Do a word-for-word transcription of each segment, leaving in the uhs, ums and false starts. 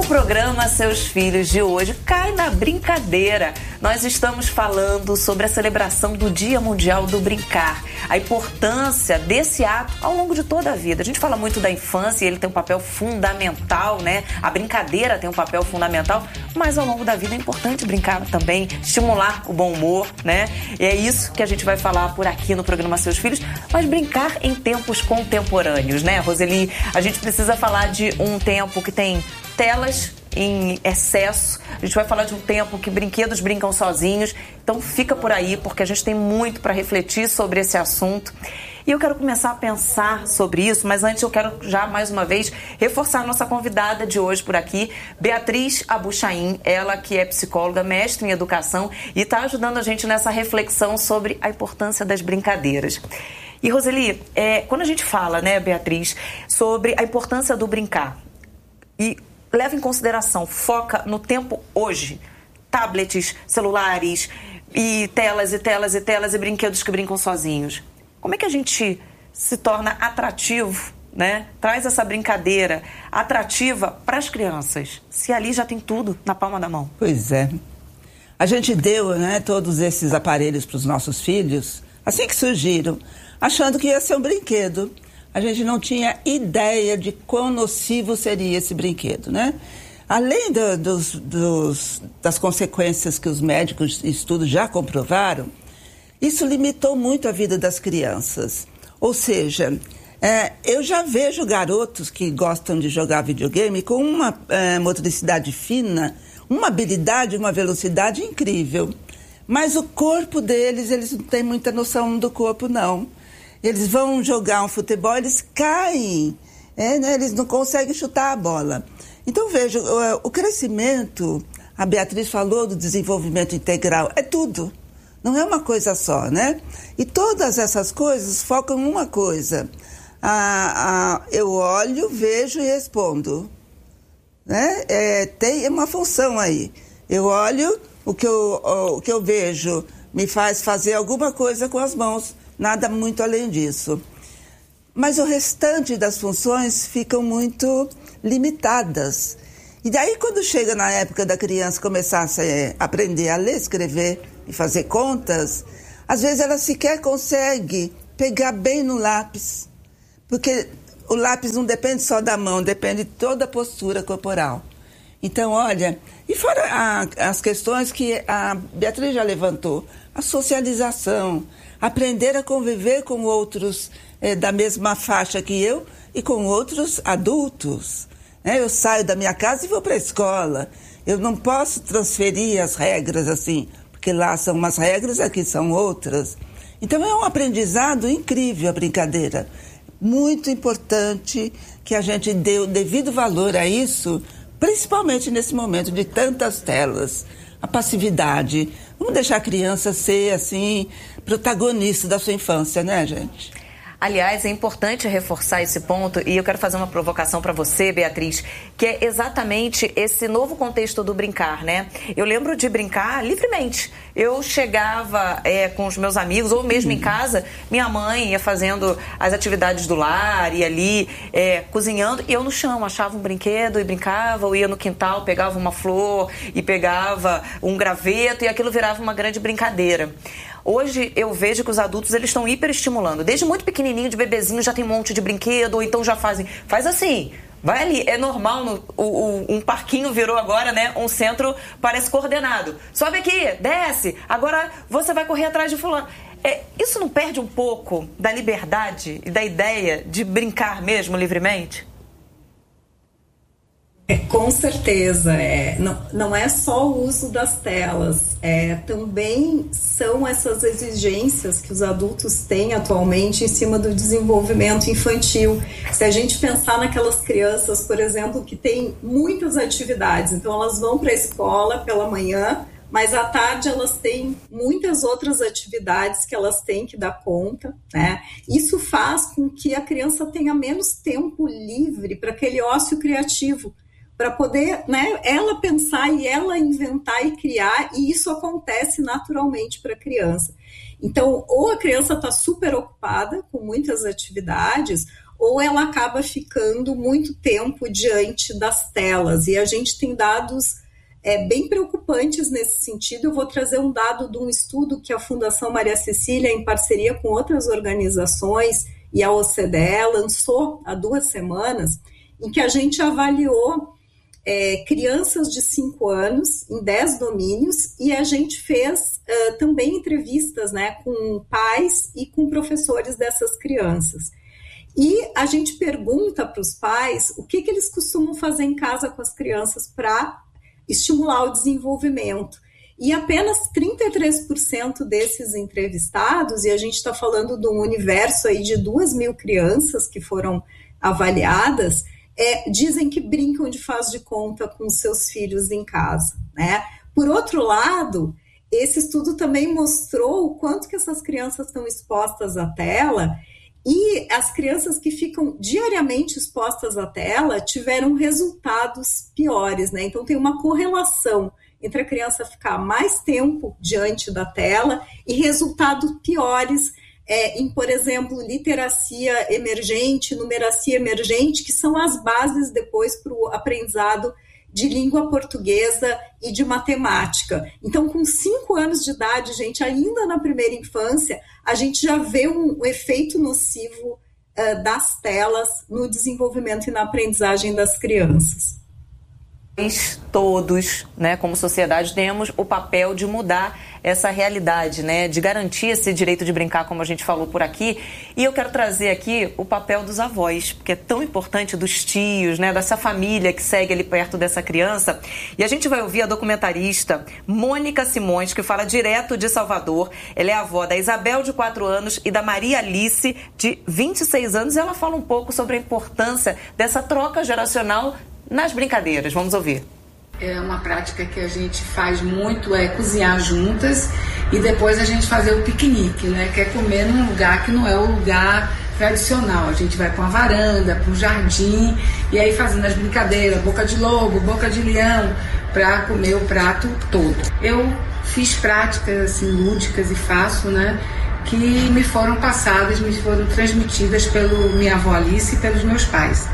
programa Seus Filhos de hoje cai na brincadeira. Nós estamos falando sobre a celebração do Dia Mundial do Brincar, a importância desse ato ao longo de toda a vida. A gente fala muito da infância e ele tem um papel fundamental, né? A brincadeira tem um papel fundamental, mas ao longo da vida é importante brincar também, estimular o bom humor, né? E é isso que a gente vai falar por aqui no programa Seus Filhos, mas brincar em tempos contemporâneos, né, Roseli? A gente precisa falar de um tempo que tem telas em excesso, a gente vai falar de um tempo que brinquedos brincam sozinhos, então fica por aí porque a gente tem muito para refletir sobre esse assunto. E eu quero começar a pensar sobre isso, mas antes eu quero já mais uma vez reforçar a nossa convidada de hoje por aqui, Beatriz Abuchain, ela que é psicóloga, mestre em educação e está ajudando a gente nessa reflexão sobre a importância das brincadeiras. E Roseli, é, quando a gente fala, né, Beatriz, sobre a importância do brincar e leva em consideração, foca no tempo hoje, tablets, celulares e telas e telas e telas e brinquedos que brincam sozinhos. Como é que a gente se torna atrativo, né? Traz essa brincadeira atrativa para as crianças, se ali já tem tudo na palma da mão? Pois é. A gente deu, né, todos esses aparelhos para os nossos filhos, assim que surgiram, achando que ia ser um brinquedo. A gente não tinha ideia de quão nocivo seria esse brinquedo, né? Além do, dos, dos, das consequências que os médicos e estudos já comprovaram, isso limitou muito a vida das crianças. Ou seja, é, eu já vejo garotos que gostam de jogar videogame com uma é, motricidade fina, uma habilidade, uma velocidade incrível. Mas o corpo deles, eles não têm muita noção do corpo, não. Eles vão jogar um futebol, eles caem, é, né? Eles não conseguem chutar a bola. Então, veja, o, o crescimento, a Beatriz falou do desenvolvimento integral, é tudo, não é uma coisa só, né? E todas essas coisas focam em uma coisa. Ah, ah, eu olho, vejo e respondo, né? É, tem uma função aí. Eu olho, o que eu, o que eu vejo me faz fazer alguma coisa com as mãos. Nada muito além disso. Mas o restante das funções ficam muito limitadas. E daí, quando chega na época da criança começar a aprender a ler, escrever e fazer contas, às vezes ela sequer consegue pegar bem no lápis. Porque o lápis não depende só da mão, depende de toda a postura corporal. Então, olha, e fora a, as questões que a Beatriz já levantou, a socialização, aprender a conviver com outros é, da mesma faixa que eu e com outros adultos. É, eu saio da minha casa e vou para a escola. Eu não posso transferir as regras assim, porque lá são umas regras, aqui são outras. Então é um aprendizado incrível a brincadeira. Muito importante que a gente dê o devido valor a isso, principalmente nesse momento de tantas telas. A passividade. Vamos deixar a criança ser, assim, protagonista da sua infância, né, gente? Aliás, é importante reforçar esse ponto e eu quero fazer uma provocação para você, Beatriz, que é exatamente esse novo contexto do brincar, né? Eu lembro de brincar livremente. Eu chegava é, com os meus amigos ou mesmo em casa, minha mãe ia fazendo as atividades do lar, ia ali é, cozinhando e eu no chão achava um brinquedo e brincava, ou ia no quintal, pegava uma flor e pegava um graveto e aquilo virava uma grande brincadeira. Hoje eu vejo que os adultos eles estão hiperestimulando. Desde muito pequenininho, de bebezinho, já tem um monte de brinquedo, ou então já fazem... Faz assim, vai ali. É normal, no, o, o, um parquinho virou agora, né? Um centro parece coordenado. Sobe aqui, desce, agora você vai correr atrás de fulano. É, isso não perde um pouco da liberdade e da ideia de brincar mesmo livremente? É, com certeza, é, não, não é só o uso das telas, é, também são essas exigências que os adultos têm atualmente em cima do desenvolvimento infantil. Se a gente pensar naquelas crianças, por exemplo, que têm muitas atividades, então elas vão para a escola pela manhã, mas à tarde elas têm muitas outras atividades que elas têm que dar conta, né? Isso faz com que a criança tenha menos tempo livre para aquele ócio criativo, para poder, né, ela pensar e ela inventar e criar, e isso acontece naturalmente para a criança. Então, ou a criança está super ocupada com muitas atividades, ou ela acaba ficando muito tempo diante das telas. E a gente tem dados é, bem preocupantes nesse sentido. Eu vou trazer um dado de um estudo que a Fundação Maria Cecília, em parceria com outras organizações, e a O C D E lançou há duas semanas, em que a gente avaliou é, crianças de cinco anos em dez domínios, e a gente fez uh, também entrevistas, né, com pais e com professores dessas crianças. E a gente pergunta para os pais o que, que eles costumam fazer em casa com as crianças para estimular o desenvolvimento. E apenas trinta e três por cento desses entrevistados, e a gente está falando de um universo aí de duas mil crianças que foram avaliadas, é, dizem que brincam de faz de conta com seus filhos em casa, né? Por outro lado, esse estudo também mostrou o quanto que essas crianças estão expostas à tela, e as crianças que ficam diariamente expostas à tela tiveram resultados piores, né? Então tem uma correlação entre a criança ficar mais tempo diante da tela e resultados piores é, em, por exemplo, literacia emergente, numeracia emergente, que são as bases depois para o aprendizado de língua portuguesa e de matemática. Então, com cinco anos de idade, gente, ainda na primeira infância, a gente já vê um, um efeito nocivo uh, das telas no desenvolvimento e na aprendizagem das crianças. Todos, né, como sociedade, temos o papel de mudar essa realidade, né, de garantir esse direito de brincar, como a gente falou por aqui. E eu quero trazer aqui o papel dos avós, porque é tão importante, dos tios, né, dessa família que segue ali perto dessa criança. E a gente vai ouvir a documentarista Mônica Simões, que fala direto de Salvador. Ela é avó da Isabel, de quatro anos, e da Maria Alice, de vinte e seis anos. E ela fala um pouco sobre a importância dessa troca geracional nas brincadeiras. Vamos ouvir. É uma prática que a gente faz muito, é cozinhar juntas e depois a gente fazer o piquenique, né? Que é comer num lugar que não é o lugar tradicional. A gente vai para uma varanda, para um jardim, e aí fazendo as brincadeiras, boca de lobo, boca de leão, para comer o prato todo. Eu fiz práticas assim, lúdicas e faço, né? Que me foram passadas, me foram transmitidas pela minha avó Alice e pelos meus pais.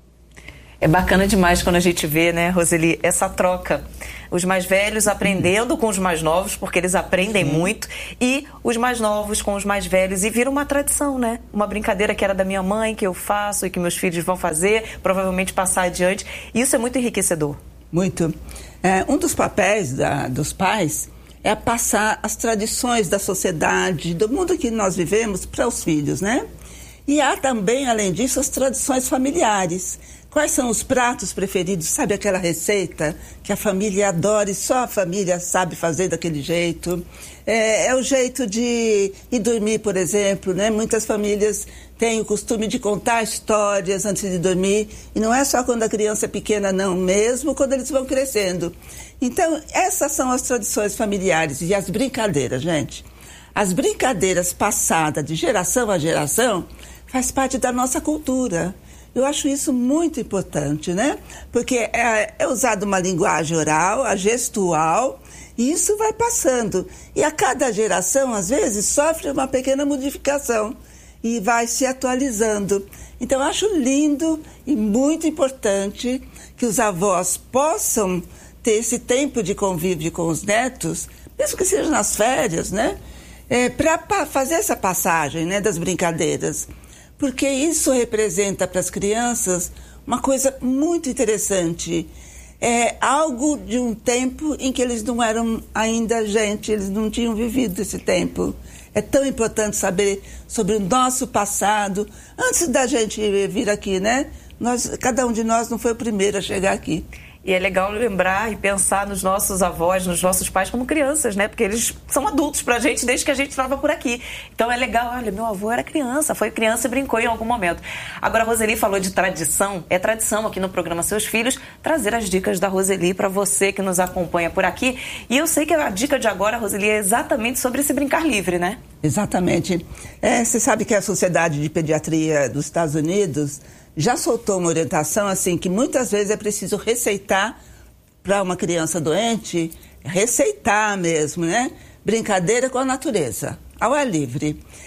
É bacana demais quando a gente vê, né, Roseli, essa troca. Os mais velhos aprendendo com os mais novos, porque eles aprendem Sim. muito, e os mais novos com os mais velhos, e vira uma tradição, né? Uma brincadeira que era da minha mãe, que eu faço e que meus filhos vão fazer, provavelmente passar adiante. Isso é muito enriquecedor. Muito. É, um dos papéis da, dos pais é passar as tradições da sociedade, do mundo que nós vivemos, para os filhos, né? E há também, além disso, as tradições familiares. Quais são os pratos preferidos? Sabe aquela receita que a família adora e só a família sabe fazer daquele jeito? É, é o jeito de ir dormir, por exemplo, né? Muitas famílias têm o costume de contar histórias antes de dormir. E não é só quando a criança é pequena, não. Mesmo quando eles vão crescendo. Então, essas são as tradições familiares e as brincadeiras, gente. As brincadeiras passadas de geração a geração faz parte da nossa cultura. Eu acho isso muito importante, né? Porque é, é usada uma linguagem oral, a gestual, e isso vai passando. E a cada geração, às vezes, sofre uma pequena modificação e vai se atualizando. Então, eu acho lindo e muito importante que os avós possam ter esse tempo de convívio com os netos, mesmo que seja nas férias, né? É, para fazer essa passagem, né, das brincadeiras. Porque isso representa para as crianças uma coisa muito interessante. É algo de um tempo em que eles não eram ainda gente, eles não tinham vivido esse tempo. É tão importante saber sobre o nosso passado. Antes da gente vir aqui, né? Nós, cada um de nós não foi o primeiro a chegar aqui. E é legal lembrar e pensar nos nossos avós, nos nossos pais como crianças, né? Porque eles são adultos pra gente desde que a gente estava por aqui. Então é legal, olha, meu avô era criança, foi criança e brincou em algum momento. Agora a Roseli falou de tradição. É tradição aqui no programa Seus Filhos trazer as dicas da Roseli para você que nos acompanha por aqui. E eu sei que a dica de agora, Roseli, é exatamente sobre esse brincar livre, né? Exatamente. É, você sabe que a Sociedade de Pediatria dos Estados Unidos já soltou uma orientação assim que muitas vezes é preciso receitar para uma criança doente, receitar mesmo, né? Brincadeira com a natureza, ao ar livre.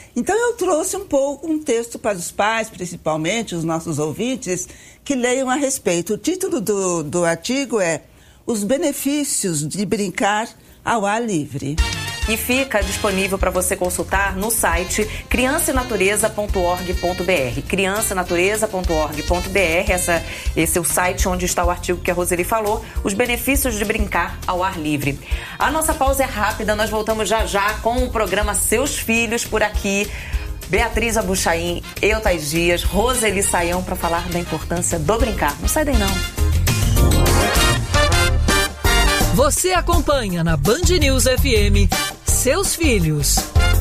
Então eu trouxe um pouco um texto para os pais, principalmente os nossos ouvintes, que leiam a respeito. O título do, do artigo é Os benefícios de brincar ao ar livre. E fica disponível para você consultar no site criança e natureza ponto org ponto br. criança natureza ponto org ponto br, essa, esse é o site onde está o artigo que a Roseli falou, os benefícios de brincar ao ar livre. A nossa pausa é rápida, nós voltamos já já com o programa Seus Filhos por aqui. Beatriz Abuchain, eu, Thais Dias, Roseli Saião para falar da importância do brincar. Não sai daí não. Você acompanha na Band News F M Seus Filhos.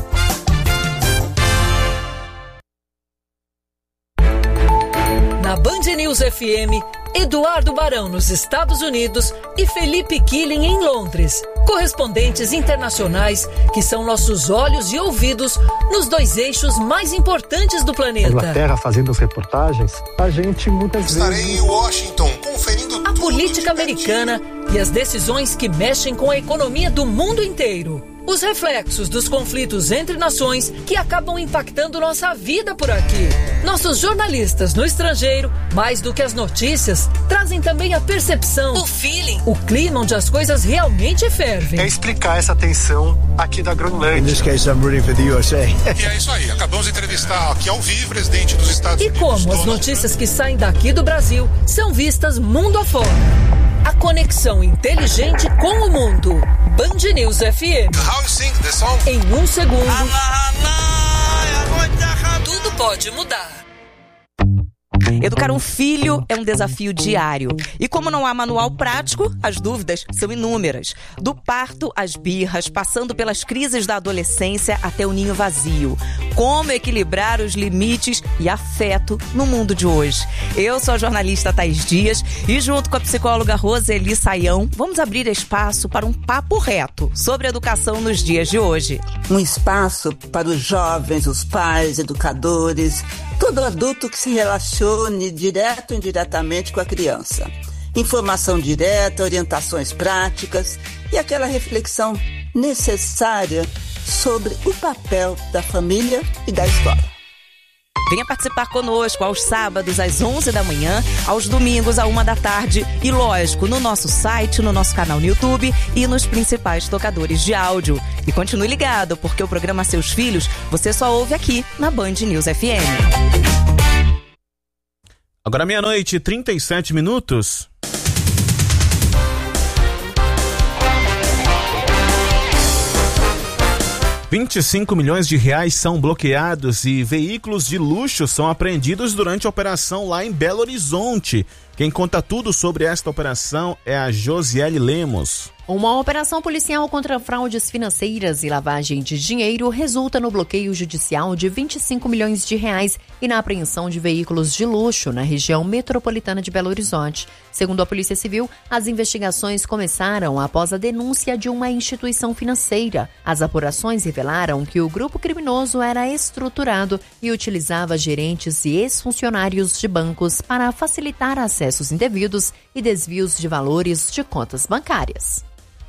Na Band News F M, Eduardo Barão nos Estados Unidos e Felipe Killing em Londres. Correspondentes internacionais que são nossos olhos e ouvidos nos dois eixos mais importantes do planeta. Na Inglaterra, fazendo as reportagens, a gente muitas Estarei vezes... Estarei em Washington, conferindo a tudo política americana e as decisões que mexem com a economia do mundo inteiro. Os reflexos dos conflitos entre nações que acabam impactando nossa vida por aqui. Nossos jornalistas no estrangeiro, mais do que as notícias, trazem também a percepção, o feeling, o clima onde as coisas realmente fervem. É explicar essa tensão aqui da Groenlândia. In this case, I'm rooting for the U S A. E é isso aí, acabamos de entrevistar aqui ao vivo o presidente dos Estados E Unidos. como as notícias que saem daqui do Brasil são vistas mundo afora. A conexão inteligente com o mundo. Band News F M. How you sing the song? Em um segundo, tudo pode mudar. Educar um filho é um desafio diário. E como não há manual prático, as dúvidas são inúmeras. Do parto às birras, passando pelas crises da adolescência até o ninho vazio. Como equilibrar os limites e afeto no mundo de hoje? Eu sou a jornalista Thais Dias e junto com a psicóloga Roseli Saião, vamos abrir espaço para um papo reto sobre educação nos dias de hoje. Um espaço para os jovens, os pais, educadores, todo adulto que se relacione direto ou indiretamente com a criança. Informação direta, orientações práticas e aquela reflexão necessária sobre o papel da família e da escola. Venha participar conosco aos sábados às onze da manhã, aos domingos à uma da tarde e, lógico, no nosso site, no nosso canal no YouTube e nos principais tocadores de áudio. E continue ligado, porque o programa Seus Filhos você só ouve aqui na Band News F M. Agora meia-noite e trinta e sete minutos. vinte e cinco milhões de reais são bloqueados e veículos de luxo são apreendidos durante a operação lá em Belo Horizonte. Quem conta tudo sobre esta operação é a Josiele Lemos. Uma operação policial contra fraudes financeiras e lavagem de dinheiro resulta no bloqueio judicial de vinte e cinco milhões de reais e na apreensão de veículos de luxo na região metropolitana de Belo Horizonte. Segundo a Polícia Civil, as investigações começaram após a denúncia de uma instituição financeira. As apurações revelaram que o grupo criminoso era estruturado e utilizava gerentes e ex-funcionários de bancos para facilitar acessos indevidos e desvios de valores de contas bancárias.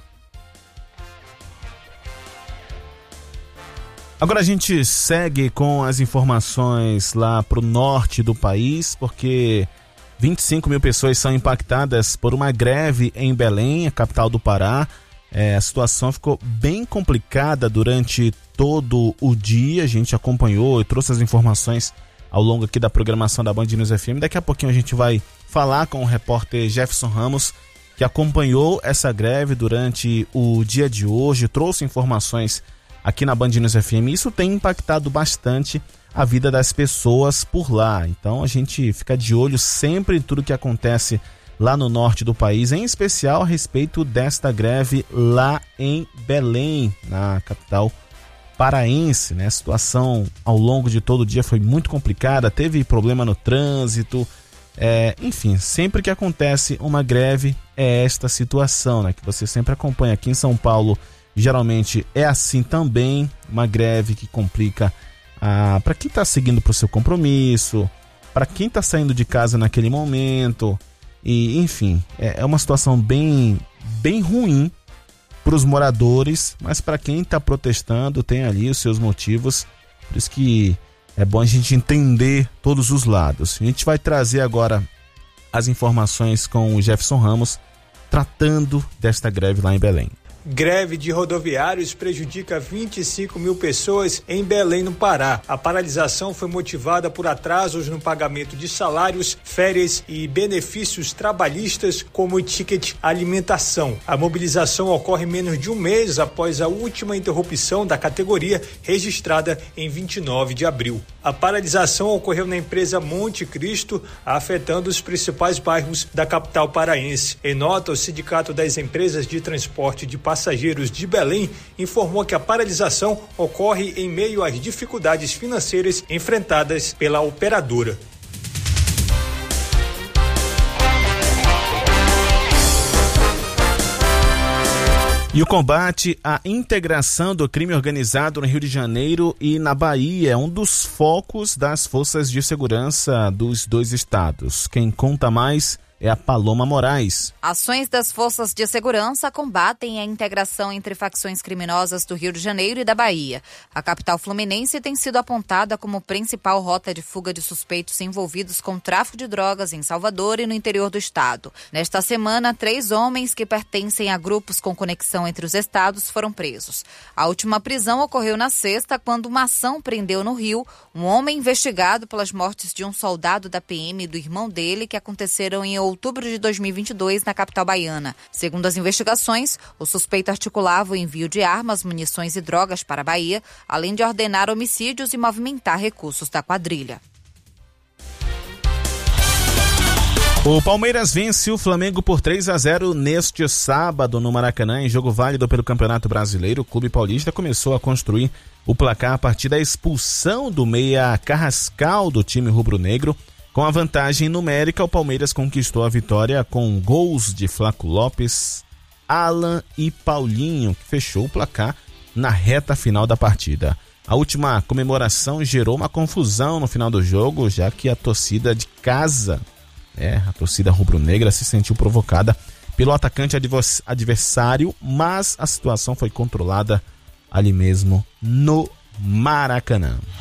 Agora a gente segue com as informações lá para o norte do país, porque vinte e cinco mil pessoas são impactadas por uma greve em Belém, a capital do Pará. É, a situação ficou bem complicada durante todo o dia, a gente acompanhou e trouxe as informações ao longo aqui da programação da Band News F M. Daqui a pouquinho a gente vai falar com o repórter Jefferson Ramos, que acompanhou essa greve durante o dia de hoje, trouxe informações aqui na Band News F M. Isso tem impactado bastante a vida das pessoas por lá. Então a gente fica de olho sempre em tudo que acontece lá no norte do país, em especial a respeito desta greve lá em Belém, na capital paraense, né? A situação ao longo de todo o dia foi muito complicada, teve problema no trânsito, é, enfim, sempre que acontece uma greve é esta situação, né? Que você sempre acompanha aqui em São Paulo. Geralmente é assim também, uma greve que complica ah, para quem está seguindo para o seu compromisso, para quem está saindo de casa naquele momento, e enfim, é, é uma situação bem, bem ruim para os moradores, mas para quem está protestando tem ali os seus motivos Por isso que é bom a gente entender todos os lados. A gente vai trazer agora as informações com o Jefferson Ramos, tratando desta greve lá em Belém. Greve de rodoviários prejudica vinte e cinco mil pessoas em Belém, no Pará. A paralisação foi motivada por atrasos no pagamento de salários, férias e benefícios trabalhistas, como o ticket alimentação. A mobilização ocorre menos de um mês após a última interrupção da categoria, registrada em vinte e nove de abril. A paralisação ocorreu na empresa Monte Cristo, afetando os principais bairros da capital paraense. Em nota, o Sindicato das Empresas de Transporte de Passageiros de Belém informou que a paralisação ocorre em meio às dificuldades financeiras enfrentadas pela operadora. E o combate à integração do crime organizado no Rio de Janeiro e na Bahia é um dos focos das forças de segurança dos dois estados. Quem conta mais é a Paloma Moraes. Ações das forças de segurança combatem a integração entre facções criminosas do Rio de Janeiro e da Bahia. A capital fluminense tem sido apontada como principal rota de fuga de suspeitos envolvidos com tráfico de drogas em Salvador e no interior do estado. Nesta semana, três homens que pertencem a grupos com conexão entre os estados foram presos. A última prisão ocorreu na sexta, quando uma ação prendeu no Rio um homem investigado pelas mortes de um soldado da P M e do irmão dele, que aconteceram em outubro de dois mil e vinte e dois na capital baiana. Segundo as investigações, o suspeito articulava o envio de armas, munições e drogas para a Bahia, além de ordenar homicídios e movimentar recursos da quadrilha. O Palmeiras vence o Flamengo por três a zero neste sábado no Maracanã, em jogo válido pelo Campeonato Brasileiro. O clube paulista começou a construir o placar a partir da expulsão do meia Carrascal do time rubro-negro. Com a vantagem numérica, o Palmeiras conquistou a vitória com gols de Flaco Lopes, Alan e Paulinho, que fechou o placar na reta final da partida. A última comemoração gerou uma confusão no final do jogo, já que a torcida de casa, é, a torcida rubro-negra, se sentiu provocada pelo atacante adversário, mas a situação foi controlada ali mesmo no Maracanã.